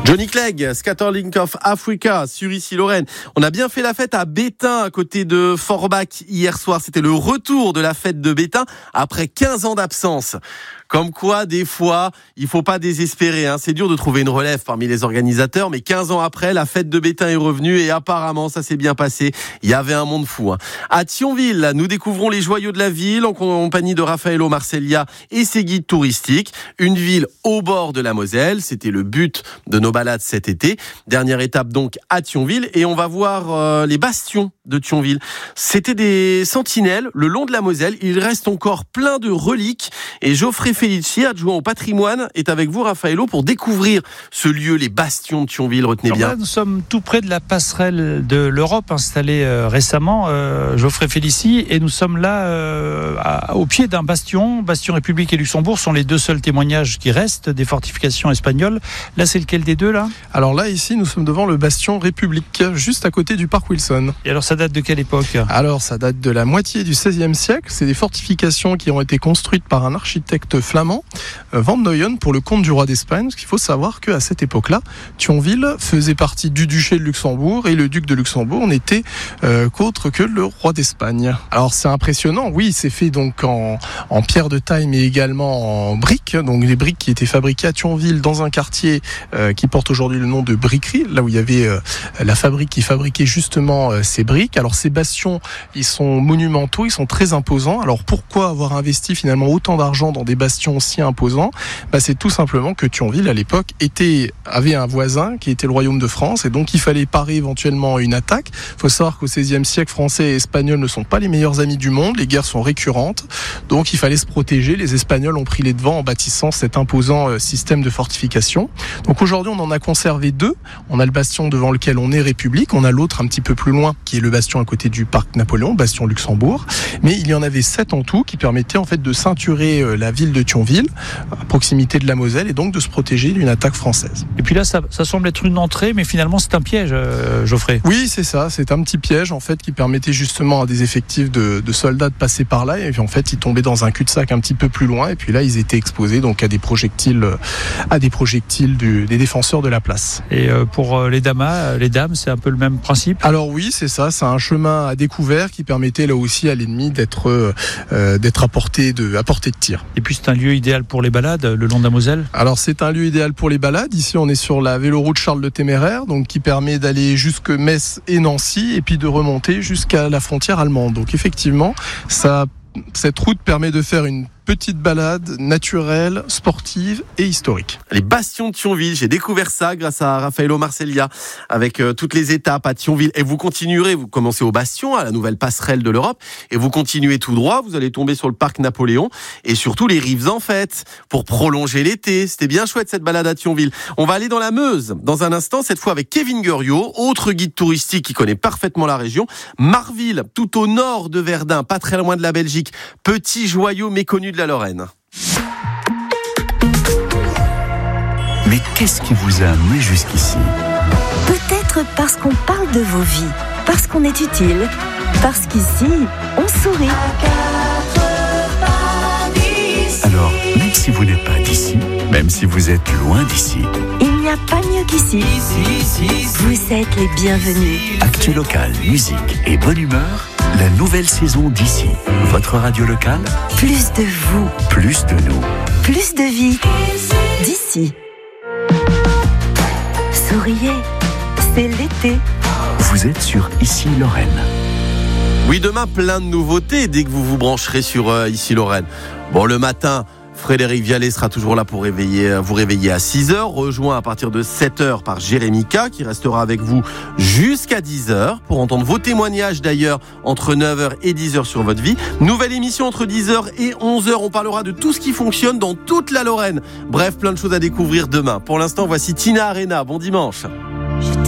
Johnny Clegg, Scatterlink of Africa sur Issy-Lorraine. On a bien fait la fête à Bétain, à côté de Forbach hier soir. C'était le retour de la fête de Bétain après 15 ans d'absence. Comme quoi, des fois, il faut pas désespérer. C'est dur de trouver une relève parmi les organisateurs, mais 15 ans après, la fête de Bétain est revenue et apparemment, ça s'est bien passé. Il y avait un monde fou. À Thionville, nous découvrons les joyaux de la ville en compagnie de Raffaello Marceglia et ses guides touristiques. Une ville au bord de la Moselle, c'était le but de nos balades cet été. Dernière étape donc à Thionville et on va voir les bastions de Thionville. C'était des sentinelles le long de la Moselle. Il reste encore plein de reliques et Geoffrey Felici, adjoint au patrimoine, est avec vous, Raffaello, pour découvrir ce lieu, les bastions de Thionville. Retenez bien. Là, nous sommes tout près de la passerelle de l'Europe, installée récemment, Geoffrey Felici, et nous sommes là au pied d'un bastion. Bastion République et Luxembourg sont les deux seuls témoignages qui restent des fortifications espagnoles. Là, c'est lequel des deux, là ? Alors là, ici, nous sommes devant le bastion République, juste à côté du parc Wilson. Et alors, ça date de quelle époque ? Alors, ça date de la moitié du XVIe siècle. C'est des fortifications qui ont été construites par un architecte flamand, Van Noyen, pour le comte du roi d'Espagne. Parce qu'il faut savoir qu'à cette époque-là, Thionville faisait partie du duché de Luxembourg et le duc de Luxembourg n'était qu'autre que le roi d'Espagne. Alors c'est impressionnant, oui, c'est fait donc en pierre de taille mais également en briques, donc les briques qui étaient fabriquées à Thionville dans un quartier qui porte aujourd'hui le nom de Briquerie, là où il y avait la fabrique qui fabriquait justement ces briques. Alors ces bastions, ils sont monumentaux, ils sont très imposants. Alors pourquoi avoir investi finalement autant d'argent dans des bastions si imposants ? C'est tout simplement que Thionville à l'époque avait un voisin qui était le royaume de France et donc il fallait parer éventuellement une attaque. Il faut savoir qu'au XVIe siècle, Français et Espagnols ne sont pas les meilleurs amis du monde, les guerres sont récurrentes, donc il fallait se protéger. Les Espagnols ont pris les devants en bâtissant cet imposant système de fortification. Donc aujourd'hui on en a conservé deux. On a le bastion devant lequel on est République, on a l'autre un petit peu plus loin qui est le bastion à côté du parc Napoléon, bastion Luxembourg, mais il y en avait 7 en tout qui permettaient en fait de ceinturer la ville de Thionville à proximité de la Moselle et donc de se protéger d'une attaque française. Et puis là ça semble être une entrée mais finalement c'est un piège, Geoffrey. Oui, c'est ça, c'est un petit piège en fait qui permettait justement à des effectifs de soldats de passer par là et puis en fait ils tombaient dans un cul-de-sac un petit peu plus loin et puis là ils étaient exposés donc à des projectiles des défenseurs de la place. Et pour les dames, c'est un peu le même principe ? Alors oui, c'est ça, c'est un chemin à découvert qui permettait là aussi à l'ennemi d'être à portée de tir. Et puis c'est un lieu idéal pour les balades le long de la Moselle ? Alors c'est un lieu idéal pour les balades. Ici on est sur la véloroute Charles le Téméraire, donc qui permet d'aller jusque Metz et Nancy et puis de remonter jusqu'à la frontière allemande. Donc effectivement, cette route permet de faire une petite balade naturelle, sportive et historique. Les bastions de Thionville, j'ai découvert ça grâce à Raffaello Marceglia avec toutes les étapes à Thionville. Et vous continuerez, vous commencez au bastion, à la nouvelle passerelle de l'Europe, et vous continuez tout droit, vous allez tomber sur le parc Napoléon et surtout les rives en fête pour prolonger l'été. C'était bien chouette cette balade à Thionville. On va aller dans la Meuse dans un instant, cette fois avec Kevin Guriot, autre guide touristique qui connaît parfaitement la région. Marville, tout au nord de Verdun, pas très loin de la Belgique. Petit joyau méconnu de la Lorraine. Mais qu'est-ce qui vous a amené jusqu'ici ? Peut-être parce qu'on parle de vos vies, parce qu'on est utile, parce qu'ici, on sourit. Alors, même si vous n'êtes pas d'ici, même si vous êtes loin d'ici, il n'y a pas mieux qu'ici. Vous êtes les bienvenus. Actu local, musique et bonne humeur, la nouvelle saison d'Ici. Votre radio locale, Plus de vous, plus de nous. plus de vie. D'ici. Souriez, c'est l'été. Vous êtes sur Issy-Lorraine. Oui, demain, plein de nouveautés dès que vous vous brancherez sur Issy-Lorraine. Bon, le matin, Frédéric Vialet sera toujours là pour vous réveiller à 6h, rejoint à partir de 7h par Jérémy K, qui restera avec vous jusqu'à 10h pour entendre vos témoignages d'ailleurs entre 9h et 10h sur votre vie. Nouvelle émission entre 10h et 11h, on parlera de tout ce qui fonctionne dans toute la Lorraine. Bref, plein de choses à découvrir demain. Pour l'instant, voici Tina Arena. Bon dimanche.